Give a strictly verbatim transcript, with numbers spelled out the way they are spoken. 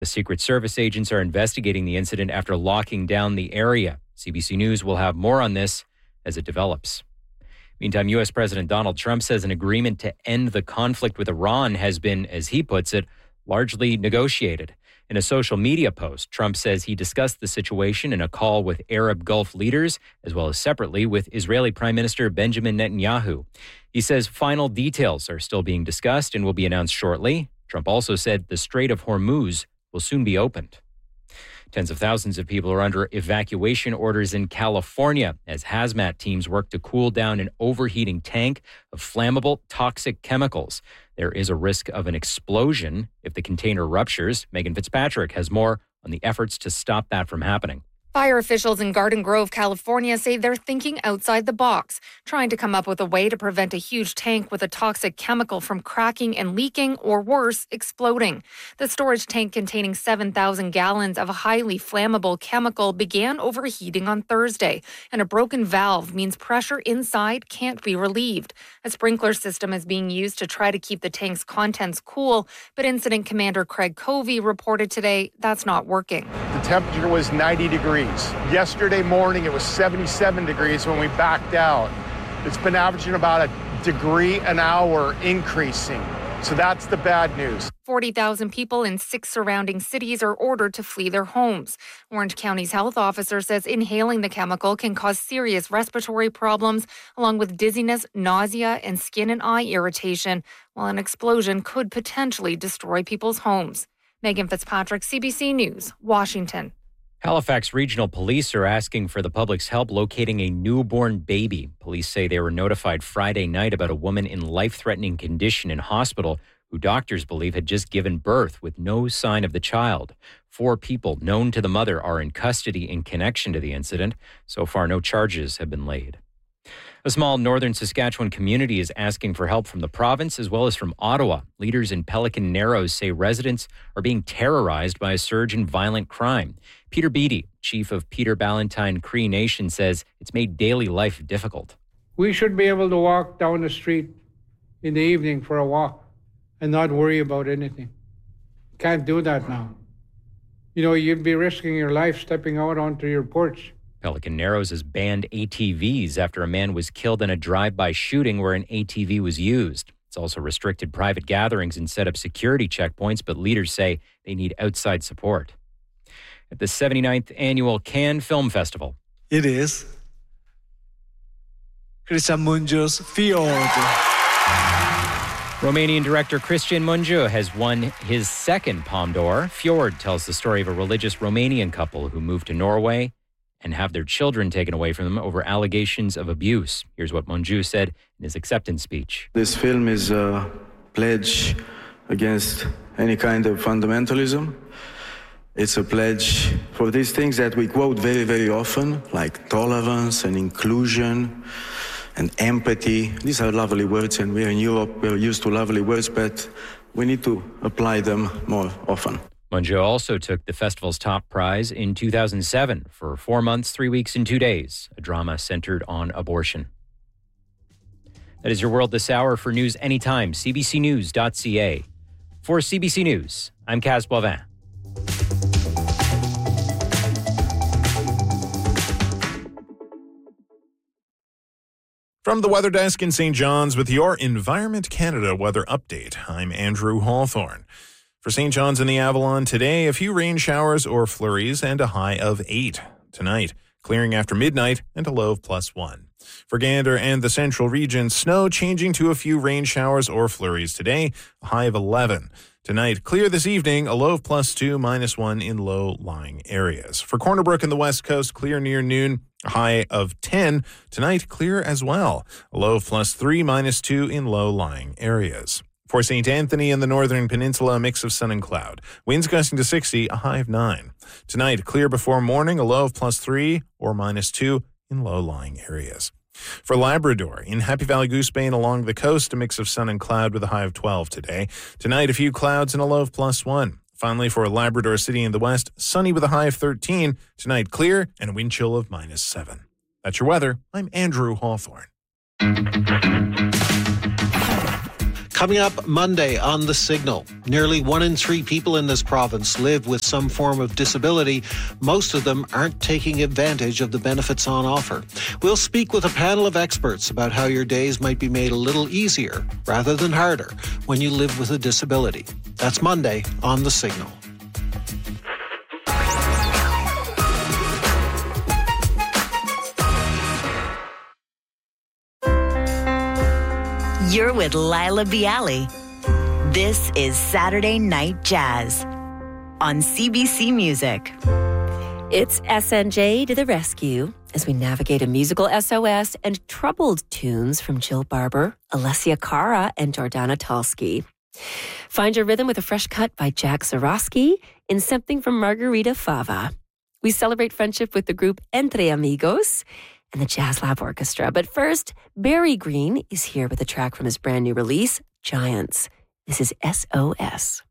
The Secret Service agents are investigating the incident after locking down the area. C B C News will have more on this as it develops. Meantime, U S President Donald Trump says an agreement to end the conflict with Iran has been, as he puts it, largely negotiated. In a social media post, Trump says he discussed the situation in a call with Arab Gulf leaders, as well as separately with Israeli Prime Minister Benjamin Netanyahu. He says final details are still being discussed and will be announced shortly. Trump also said the Strait of Hormuz will soon be opened. Tens of thousands of people are under evacuation orders in California as hazmat teams work to cool down an overheating tank of flammable, toxic chemicals. There is a risk of an explosion if the container ruptures. Megan Fitzpatrick has more on the efforts to stop that from happening. Fire officials in Garden Grove, California say they're thinking outside the box, trying to come up with a way to prevent a huge tank with a toxic chemical from cracking and leaking, or worse, exploding. The storage tank containing seven thousand gallons of a highly flammable chemical began overheating on Thursday, and a broken valve means pressure inside can't be relieved. A sprinkler system is being used to try to keep the tank's contents cool, but Incident Commander Craig Covey reported today that's not working. The temperature was ninety degrees. Yesterday morning, it was seventy-seven degrees when we backed out. It's been averaging about a degree an hour increasing. So that's the bad news. forty thousand people in six surrounding cities are ordered to flee their homes. Orange County's health officer says inhaling the chemical can cause serious respiratory problems, along with dizziness, nausea, and skin and eye irritation, while an explosion could potentially destroy people's homes. Megan Fitzpatrick, C B C News, Washington. Halifax Regional Police are asking for the public's help locating a newborn baby. Police say they were notified Friday night about a woman in life-threatening condition in hospital who doctors believe had just given birth with no sign of the child. Four people known to the mother are in custody in connection to the incident. So far, no charges have been laid. A small northern Saskatchewan community is asking for help from the province as well as from Ottawa. Leaders in Pelican Narrows say residents are being terrorized by a surge in violent crime. Peter Beattie, chief of Peter Ballantine Cree Nation, says it's made daily life difficult. We should be able to walk down the street in the evening for a walk and not worry about anything. Can't do that now. You know, you'd be risking your life stepping out onto your porch. Pelican Narrows has banned A T Vs after a man was killed in a drive-by shooting where an A T V was used. It's also restricted private gatherings and set up security checkpoints, but leaders say they need outside support. At the seventy-ninth Annual Cannes Film Festival. It is Cristian Mungiu's Fjord. Romanian director Cristian Mungiu has won his second Palme d'Or. Fjord tells the story of a religious Romanian couple who moved to Norway and have their children taken away from them over allegations of abuse. Here's what Mungiu said in his acceptance speech. This film is a pledge against any kind of fundamentalism. It's a pledge for these things that we quote very, very often, like tolerance and inclusion and empathy. These are lovely words, and we're in Europe, we're used to lovely words, but we need to apply them more often. Mungiu also took the festival's top prize in two thousand seven for Four Months, Three Weeks, and Two Days, a drama centered on abortion. That is your world this hour. For news anytime, c b c news dot c a. For C B C News, I'm Kaz Boivin. From the Weather Desk in Saint John's with your Environment Canada weather update, I'm Andrew Hawthorne. For Saint John's and the Avalon today, a few rain showers or flurries and a high of eight. Tonight, clearing after midnight and a low of plus one. For Gander and the central region, snow changing to a few rain showers or flurries today, a high of eleven. Tonight, clear this evening, a low of plus two, minus one in low-lying areas. For Corner Brook and the West Coast, clear near noon, a high of ten. Tonight, clear as well, a low of plus three, minus two in low-lying areas. For Saint Anthony and the Northern Peninsula, a mix of sun and cloud. Winds gusting to sixty, a high of nine. Tonight, clear before morning, a low of plus three or minus two in low-lying areas. For Labrador, in Happy Valley Goose Bay and along the coast, a mix of sun and cloud with a high of twelve today. Tonight, a few clouds and a low of plus one. Finally, for Labrador City in the west, sunny with a high of thirteen. Tonight, clear and a wind chill of minus seven. That's your weather. I'm Andrew Hawthorne. Coming up Monday on The Signal, nearly one in three people in this province live with some form of disability. Most of them aren't taking advantage of the benefits on offer. We'll speak with a panel of experts about how your days might be made a little easier rather than harder when you live with a disability. That's Monday on The Signal. You're with Lila Bialy. This is Saturday Night Jazz on C B C Music. It's S N J to the rescue as we navigate a musical S O S and troubled tunes from Jill Barber, Alessia Cara, and Jordana Talski. Find your rhythm with a fresh cut by Jack Zarowski in something from Margarita Fava. We celebrate friendship with the group Entre Amigos and the Jazz Lab Orchestra. But first, Barry Green is here with a track from his brand new release, Giants. This is S O S.